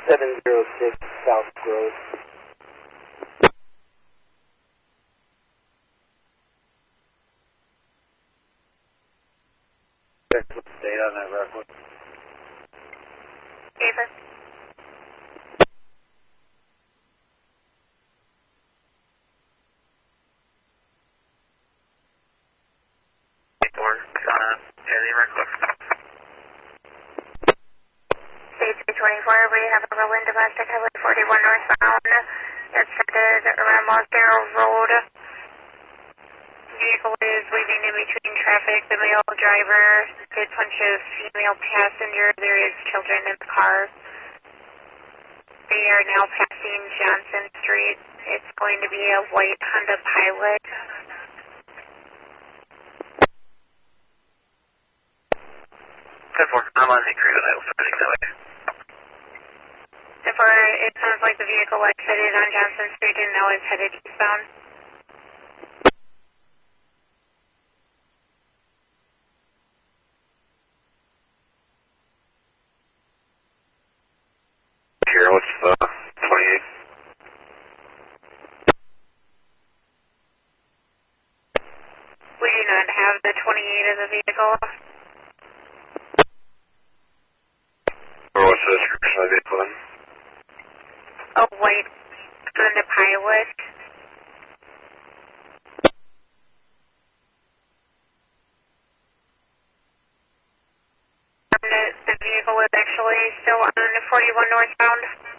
706 South Grove. Check the date on that record. Ava. C324, we have a Berlin domestic highway 41 northbound. It's headed around Moscow Road. Vehicle is weaving in between traffic. The male driver did punch a female passenger. There is children in the car. They are now passing Johnson Street. It's going to be a white Honda Pilot. I'm on the crew that was heading that way. It sounds like the vehicle exited on Johnson Street and now is headed eastbound. Here, what's the 28? We do not have the 28 as a vehicle. Or what's the description of the vehicle then? A white Honda Pilot. The vehicle is actually still on 41 northbound.